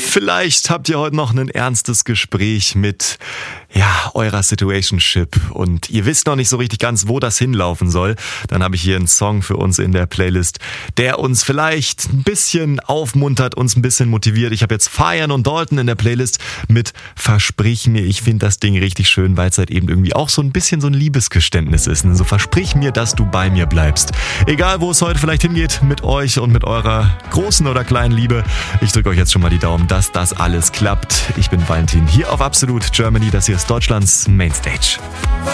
Vielleicht habt ihr heute noch ein ernstes Gespräch mit eurer Situationship und ihr wisst noch nicht so richtig ganz, wo das hinlaufen soll. Dann habe ich hier einen Song für uns in der Playlist, der uns vielleicht ein bisschen aufmuntert, uns ein bisschen motiviert. Ich habe jetzt Feiern und Dalton in der Playlist mit Versprich mir. Ich finde das Ding richtig schön, weil es halt eben irgendwie auch so ein bisschen so ein Liebesgeständnis ist. So versprich mir, dass du bei mir bleibst. Egal, wo es heute vielleicht hingeht mit euch und mit eurer großen oder kleinen Liebe. Ich drücke euch jetzt schon mal die Daumen, dass das alles klappt. Ich bin Valentin hier auf Absolut Germany. Das hier ist Deutschlands Mainstage.